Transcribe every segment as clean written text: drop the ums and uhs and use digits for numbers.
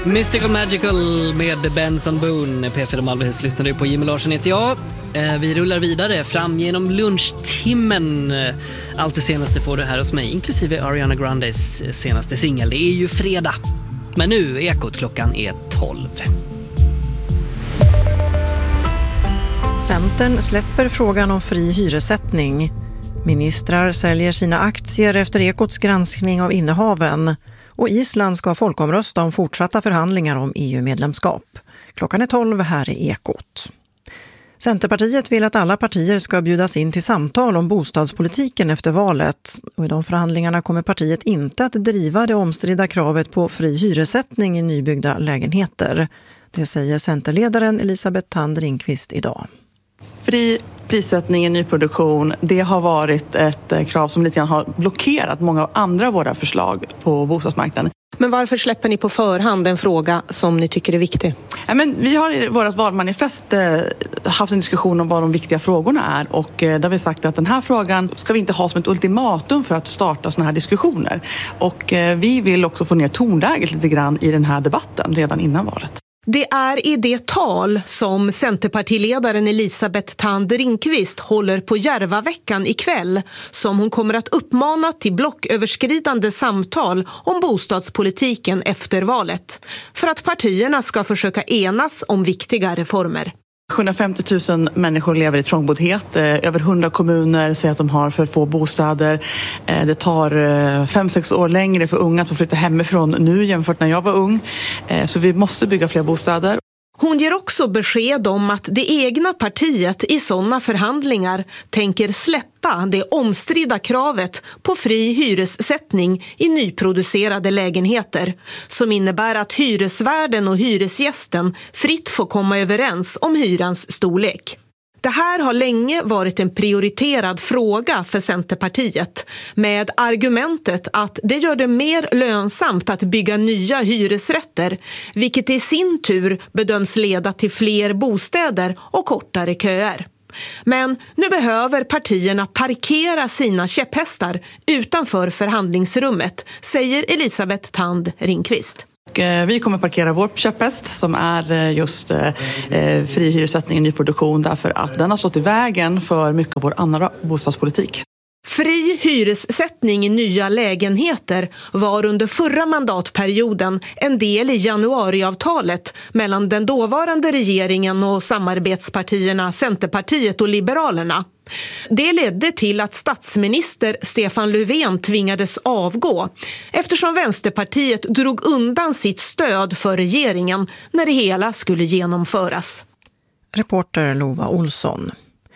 Mystical Magical med Benson Boone. P4 Malmöhus lyssnar du på. Jimmy Larsson heter jag. Vi rullar vidare fram genom lunchtimmen. Allt det senaste får du här hos mig, inklusive Ariana Grandes senaste singel. Det är ju fredag. Men nu, Ekot, klockan är 12. Centern släpper frågan om fri hyressättning. Ministrar säljer sina aktier efter Ekots granskning av innehaven. Och Island ska folkomrösta om fortsatta förhandlingar om EU-medlemskap. Klockan är 12 här i Ekot. Centerpartiet vill att alla partier ska bjudas in till samtal om bostadspolitiken efter valet. Och i de förhandlingarna kommer partiet inte att driva det omstridda kravet på fri hyressättning i nybyggda lägenheter. Det säger Centerledaren Elisabeth Thand Ringqvist idag. Fri prissättning i nyproduktion, det har varit ett krav som lite grann har blockerat många av andra våra förslag på bostadsmarknaden. Men varför släpper ni på förhand en fråga som ni tycker är viktig? Ja, men vi har i vårt valmanifest haft en diskussion om vad de viktiga frågorna är, och där har vi sagt att den här frågan ska vi inte ha som ett ultimatum för att starta såna här diskussioner. Och vi vill också få ner tonläget lite grann i den här debatten redan innan valet. Det är i det tal som Centerpartiledaren Elisabeth Thand Ringqvist håller på Järvaveckan ikväll som hon kommer att uppmana till blocköverskridande samtal om bostadspolitiken efter valet. För att partierna ska försöka enas om viktiga reformer. 750 000 människor lever i trångboddhet. Över 100 kommuner säger att de har för få bostäder. Det tar 5-6 år längre för unga att få flytta hemifrån nu jämfört när jag var ung. Så vi måste bygga fler bostäder. Hon ger också besked om att det egna partiet i sådana förhandlingar tänker släppa det omstridda kravet på fri hyressättning i nyproducerade lägenheter, som innebär att hyresvärden och hyresgästen fritt får komma överens om hyrans storlek. Det här har länge varit en prioriterad fråga för Centerpartiet med argumentet att det gör det mer lönsamt att bygga nya hyresrätter, vilket i sin tur bedöms leda till fler bostäder och kortare köer. Men nu behöver partierna parkera sina käpphästar utanför förhandlingsrummet, säger Elisabeth Thand Ringqvist. Vi kommer parkera vår käpphäst som är just fri hyressättning i nyproduktion, därför att den har stått i vägen för mycket av vår andra bostadspolitik. Fri hyressättning i nya lägenheter var under förra mandatperioden en del i januariavtalet mellan den dåvarande regeringen och samarbetspartierna Centerpartiet och Liberalerna. Det ledde till att statsminister Stefan Löfven tvingades avgå eftersom Vänsterpartiet drog undan sitt stöd för regeringen när det hela skulle genomföras. Reporter Lova Olsson.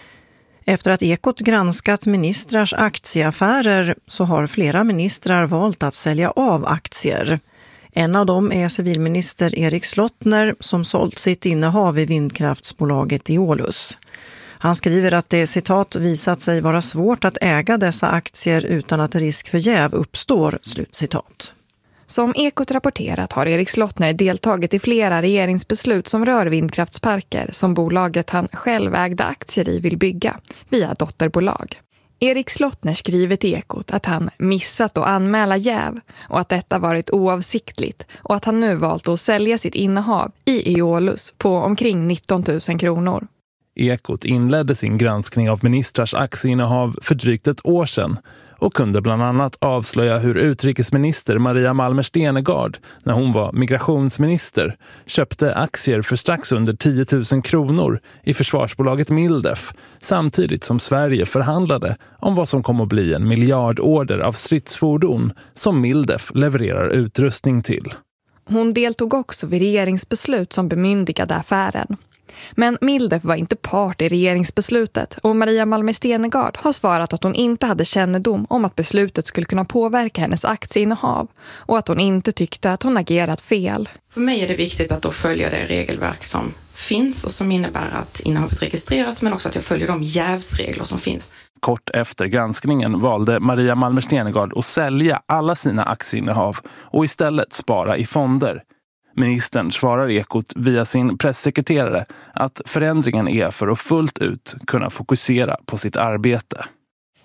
Efter att Ekot granskat ministrars aktieaffärer så har flera ministrar valt att sälja av aktier. En av dem är civilminister Erik Slottner som sålt sitt innehav i vindkraftsbolaget Eolus. Han skriver att det citat visat sig vara svårt att äga dessa aktier utan att risk för jäv uppstår, slutcitat. Som Ekot rapporterat har Erik Slottner deltagit i flera regeringsbeslut som rör vindkraftsparker som bolaget han själv ägde aktier i vill bygga via dotterbolag. Erik Slottner skriver till Ekot att han missat att anmäla jäv och att detta varit oavsiktligt och att han nu valt att sälja sitt innehav i Eolus på omkring 19 000 kronor. Ekot inledde sin granskning av ministrars aktieinnehav för drygt ett år sedan och kunde bland annat avslöja hur utrikesminister Maria Malmer Stenergard, när hon var migrationsminister, köpte aktier för strax under 10 000 kronor i försvarsbolaget Mildef, samtidigt som Sverige förhandlade om vad som kom att bli en miljardorder av stridsfordon som Mildef levererar utrustning till. Hon deltog också vid regeringsbeslut som bemyndigade affären. Men Mildef var inte part i regeringsbeslutet och Maria Malmer Stenergard har svarat att hon inte hade kännedom om att beslutet skulle kunna påverka hennes aktieinnehav och att hon inte tyckte att hon agerat fel. För mig är det viktigt att då följa det regelverk som finns och som innebär att innehavet registreras, men också att jag följer de jävsregler som finns. Kort efter granskningen valde Maria Malmer Stenergard att sälja alla sina aktieinnehav och istället spara i fonder. Ministern svarar Ekot via sin pressekreterare att förändringen är för att fullt ut kunna fokusera på sitt arbete.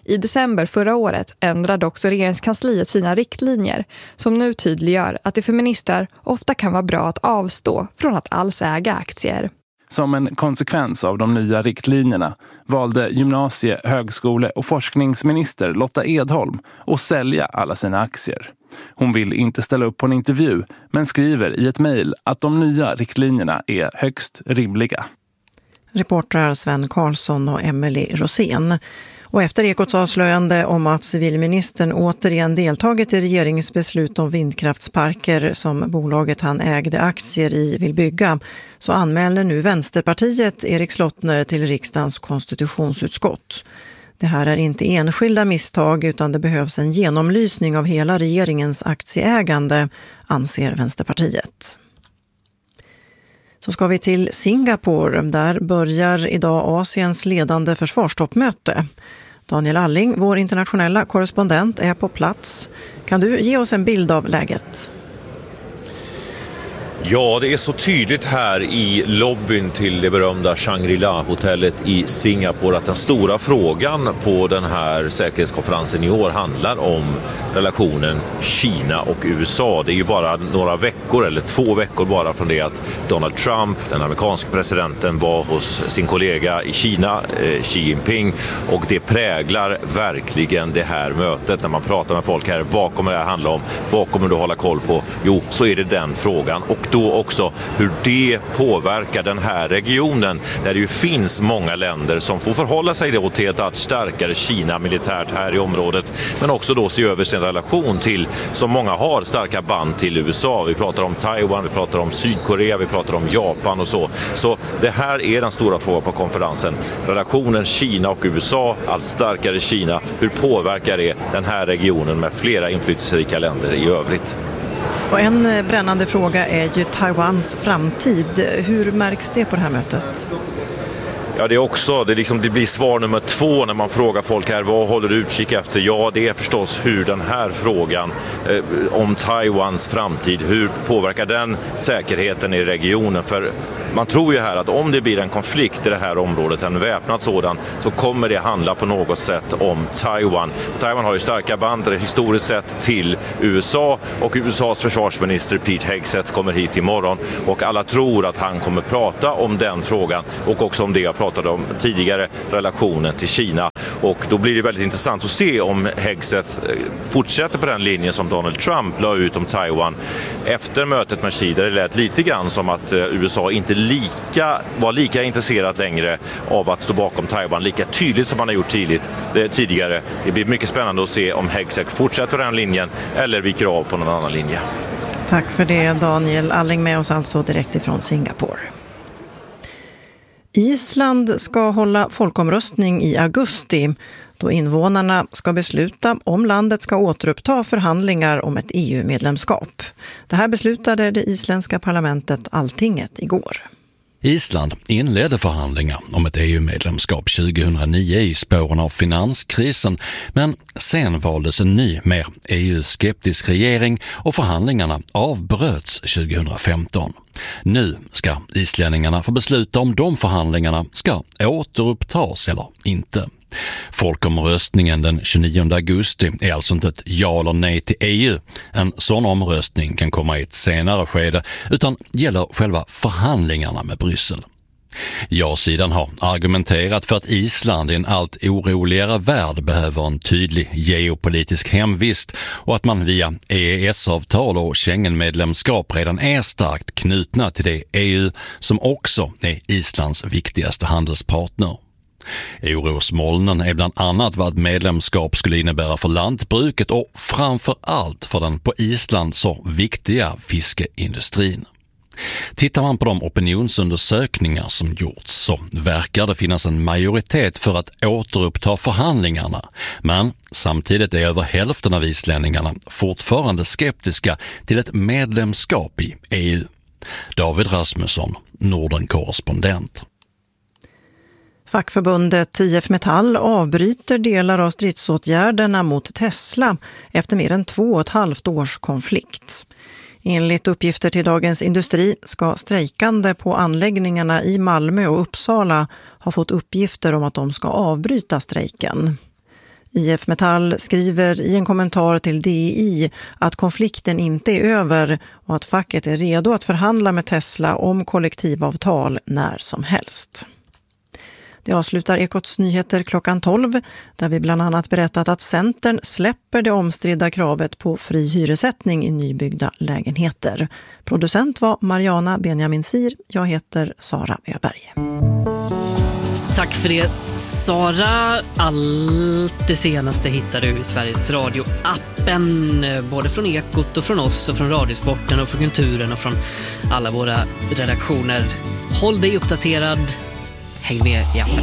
I december förra året ändrade också regeringskansliet sina riktlinjer som nu tydliggör att det för ministrar ofta kan vara bra att avstå från att alls äga aktier. Som en konsekvens av de nya riktlinjerna valde gymnasie-, högskole- och forskningsminister Lotta Edholm att sälja alla sina aktier. Hon vill inte ställa upp på en intervju men skriver i ett mejl att de nya riktlinjerna är högst rimliga. Reportrar Sven Karlsson och Emily Rosén. Och efter Ekots avslöjande om att civilministern återigen deltagit i regeringsbeslut om vindkraftsparker som bolaget han ägde aktier i vill bygga, så anmäler nu Vänsterpartiet Erik Slottner till riksdagens konstitutionsutskott. Det här är inte enskilda misstag utan det behövs en genomlysning av hela regeringens aktieägande, anser Vänsterpartiet. Så ska vi till Singapore. Där börjar idag Asiens ledande försvarstoppmöte. Daniel Alling, vår internationella korrespondent, är på plats. Kan du ge oss en bild av läget? Ja, det är så tydligt här i lobbyn till det berömda Shangri-La-hotellet i Singapore att den stora frågan på den här säkerhetskonferensen i år handlar om relationen Kina och USA. Det är ju bara några veckor eller 2 veckor bara från det att Donald Trump, den amerikanska presidenten, var hos sin kollega i Kina, Xi Jinping, och det präglar verkligen det här mötet. När man pratar med folk här, vad kommer det här handla om? Vad kommer du hålla koll på? Jo, så är det den frågan. Och då också hur det påverkar den här regionen där det ju finns många länder som får förhålla sig då till ett allt starkare Kina militärt här i området, men också då se över sin relation till, som många har, starka band till USA. Vi pratar om Taiwan, vi pratar om Sydkorea, vi pratar om Japan och så. Så det här är den stora frågan på konferensen. Relationen Kina och USA, allt starkare Kina, hur påverkar det den här regionen med flera inflytelserika länder i övrigt? Och en brännande fråga är ju Taiwans framtid. Hur märks det på det här mötet? Ja, det blir svar nummer 2 när man frågar folk här, vad håller du utkik efter? Ja, det är förstås hur den här frågan om Taiwans framtid, hur påverkar den säkerheten i regionen? För man tror ju här att om det blir en konflikt i det här området, en väpnad sådan, så kommer det handla på något sätt om Taiwan. Taiwan har ju starka band historiskt sett till USA, och USAs försvarsminister Pete Hegseth kommer hit imorgon, och alla tror att han kommer prata om den frågan och också om det jag pratade om tidigare, relationen till Kina. Och då blir det väldigt intressant att se om Hegseth fortsätter på den linjen som Donald Trump la ut om Taiwan efter mötet med Xi. Det lät lite grann som att USA inte var lika intresserat längre av att stå bakom Taiwan lika tydligt som man har gjort tidigare. Det blir mycket spännande att se om Hegseth fortsätter den linjen eller viker av på någon annan linje. Tack för det, Daniel Alling, med oss alltså direkt ifrån Singapore. Island ska hålla folkomröstning i augusti då invånarna ska besluta om landet ska återuppta förhandlingar om ett EU-medlemskap. Det här beslutade det isländska parlamentet Alltinget igår. Island inledde förhandlingar om ett EU-medlemskap 2009 i spåren av finanskrisen, men sen valdes en ny, mer EU-skeptisk regering och förhandlingarna avbröts 2015. Nu ska islänningarna få besluta om de förhandlingarna ska återupptas eller inte. Folkomröstningen den 29 augusti är alltså inte ett ja eller nej till EU. En sån omröstning kan komma i ett senare skede, utan gäller själva förhandlingarna med Bryssel. Ja-sidan har argumenterat för att Island i en allt oroligare värld behöver en tydlig geopolitisk hemvist och att man via EES-avtal och Schengen-medlemskap redan är starkt knutna till det EU som också är Islands viktigaste handelspartner. Orosmolnen är bland annat vad ett medlemskap skulle innebära för lantbruket och framför allt för den på Island så viktiga fiskeindustrin. Tittar man på de opinionsundersökningar som gjorts så verkar det finnas en majoritet för att återuppta förhandlingarna, men samtidigt är över hälften av islänningarna fortfarande skeptiska till ett medlemskap i EU. David Rasmusson, Norden-korrespondent. Fackförbundet IF Metall avbryter delar av stridsåtgärderna mot Tesla efter mer än 2,5 års konflikt. Enligt uppgifter till Dagens Industri ska strejkande på anläggningarna i Malmö och Uppsala ha fått uppgifter om att de ska avbryta strejken. IF Metall skriver i en kommentar till DI att konflikten inte är över och att facket är redo att förhandla med Tesla om kollektivavtal när som helst. Det avslutar Ekots nyheter klockan 12 där vi bland annat berättat att Centern släpper det omstridda kravet på fri hyressättning i nybyggda lägenheter. Producent var Mariana Benjaminsir. Jag heter Sara Öberg. Tack för det, Sara. Allt det senaste hittar du i Sveriges Radio-appen. Både från Ekot och från oss och från Radiosporten och från Kulturen och från alla våra redaktioner. Håll dig uppdaterad. Häng med i appen.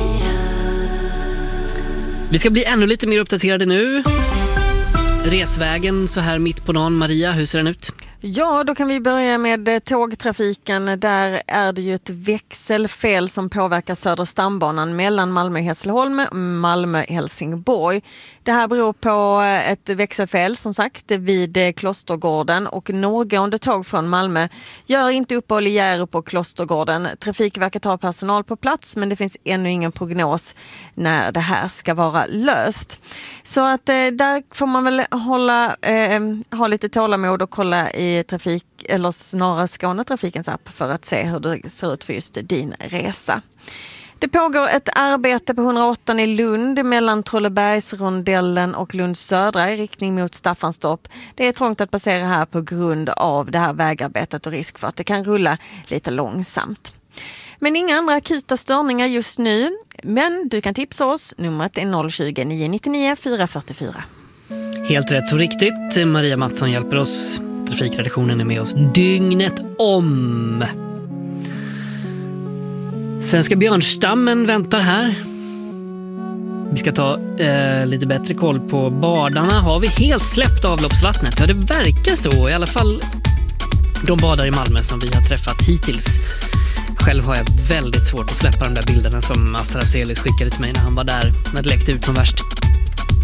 Vi ska bli ännu lite mer uppdaterade nu. Resvägen så här mitt på dagen. Maria, hur ser den ut? Ja, då kan vi börja med tågtrafiken. Där är det ju ett växelfel som påverkar Södra stambanan mellan Malmö-Hässleholm och Malmö-Helsingborg. Det här beror på ett växelfel som sagt vid Klostergården och norrgående tåg från Malmö gör inte uppehåll i Hjärup och Klostergården. Trafikverket har personal på plats men det finns ännu ingen prognos när det här ska vara löst. Så att där får man väl ha lite tålamod och kolla i trafik eller snarare Skånetrafikens app för att se hur det ser ut för just din resa. Det pågår ett arbete på 108 i Lund mellan Trollebergsrondellen och Lund södra i riktning mot Staffanstorp. Det är trångt att passera här på grund av det här vägarbetet och risk för att det kan rulla lite långsamt. Men inga andra akuta störningar just nu. Men du kan tipsa oss. Numret är 020 999 444. Helt rätt och riktigt. Maria Mattsson hjälper oss. Trafikredaktionen är med oss dygnet om. Svenska björnstammen väntar här. Vi ska ta lite bättre koll på badarna. Har vi helt släppt avloppsvattnet? Ja, det verkar så. I alla fall de badare i Malmö som vi har träffat hittills. Själv har jag väldigt svårt att släppa de där bilderna som Astra Afzelius skickade till mig när han var där när det läckte ut som värst.